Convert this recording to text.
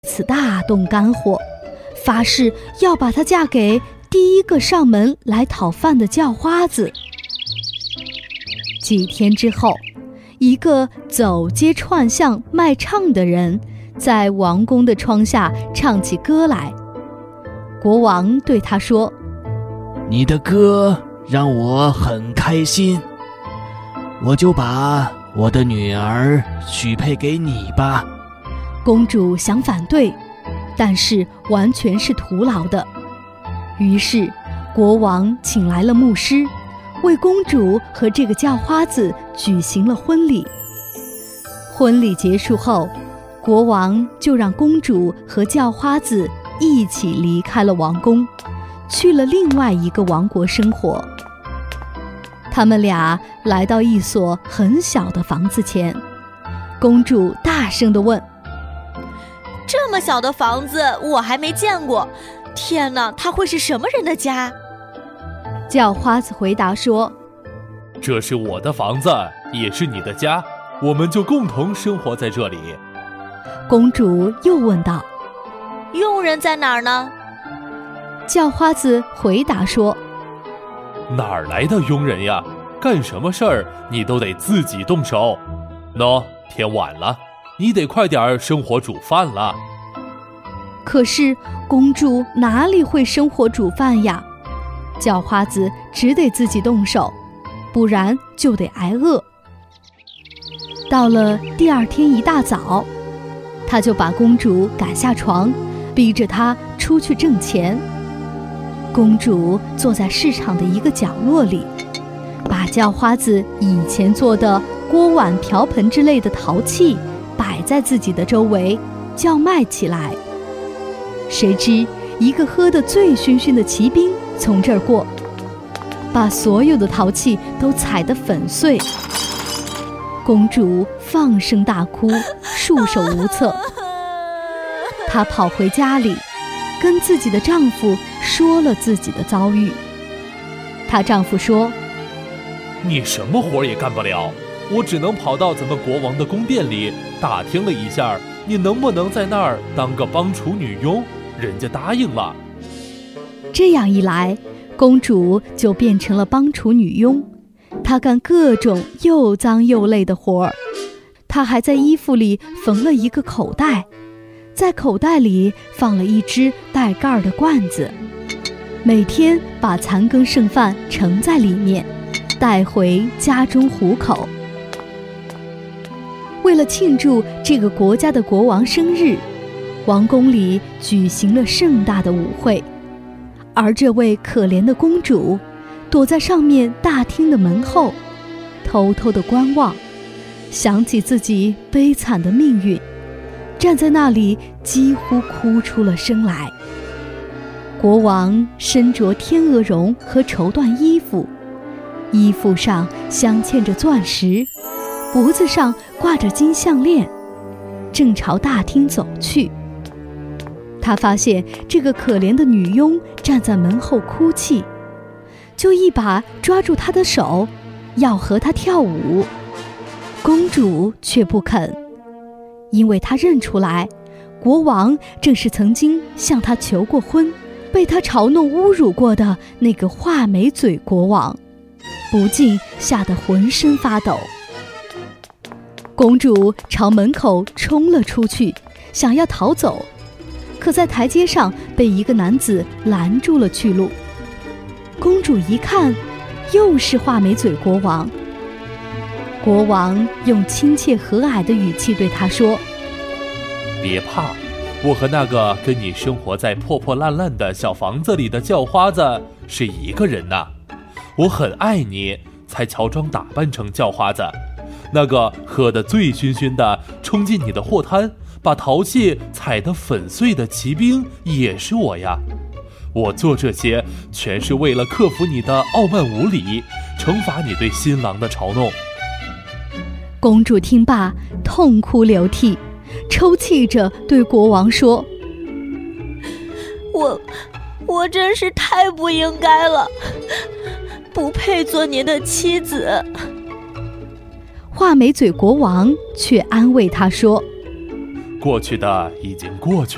此大动肝火，发誓要把她嫁给第一个上门来讨饭的叫花子。几天之后，一个走街串巷卖唱的人在王宫的窗下唱起歌来。国王对他说： 你的歌让我很开心，我就把我的女儿许配给你吧。 公主想反对，但是完全是徒劳的。于是国王请来了牧师，为公主和这个叫花子举行了婚礼。婚礼结束后，国王就让公主和叫花子一起离开了王宫，去了另外一个王国生活。他们俩来到一所很小的房子前，公主大声地问： 这么小的房子我还没见过，天哪，它会是什么人的家？ 叫花子回答说： 这是我的房子，也是你的家，我们就共同生活在这里。 公主又问道： 佣人在哪儿呢？ 叫花子回答说： 哪儿来的佣人呀？干什么事儿你都得自己动手。喏，天晚了，你得快点生火煮饭了。 可是公主哪里会生火煮饭呀？叫花子只得自己动手，不然就得挨饿。到了第二天一大早，他就把公主赶下床，逼着她出去挣钱。公主坐在市场的一个角落里，把叫花子以前做的锅碗瓢盆之类的陶器摆在自己的周围，叫卖起来。谁知一个喝得醉醺醺的骑兵从这儿过，把所有的陶器都踩得粉碎。公主放声大哭，束手无策。她跑回家里，跟自己的丈夫说了自己的遭遇。她丈夫说： 你什么活也干不了，我只能跑到咱们国王的宫殿里打听了一下，你能不能在那儿当个帮厨女佣？人家答应了。 这样一来，公主就变成了帮厨女佣。她干各种又脏又累的活儿。她还在衣服里缝了一个口袋，在口袋里放了一只带盖儿的罐子，每天把残羹剩饭盛在里面，带回家中糊口。为了庆祝这个国家的国王生日，王宫里举行了盛大的舞会，而这位可怜的公主躲在上面大厅的门后，偷偷地观望，想起自己悲惨的命运，站在那里几乎哭出了声来。国王身着天鹅绒和绸缎衣服，衣服上镶嵌着钻石，脖子上挂着金项链，正朝大厅走去。他发现这个可怜的女佣站在门后哭泣，就一把抓住她的手，要和她跳舞。公主却不肯，因为她认出来，国王正是曾经向她求过婚，被她嘲弄侮辱过的那个画眉嘴国王，不禁吓得浑身发抖。公主朝门口冲了出去，想要逃走，可在台阶上被一个男子拦住了去路。公主一看，又是画眉嘴国王。国王用亲切和蔼的语气对她说： 别怕，我和那个跟你生活在破破烂烂的小房子里的叫花子是一个人呐。我很爱你，才乔装打扮成叫花子。那个喝得醉醺醺的冲进你的货摊，把陶器踩得粉碎的骑兵也是我呀。我做这些全是为了克服你的傲慢无礼，惩罚你对新郎的嘲弄。 公主听罢痛哭流涕，抽泣着对国王说： 我真是太不应该了，不配做您的妻子。 画眉嘴国王却安慰她说： 过去的已经过去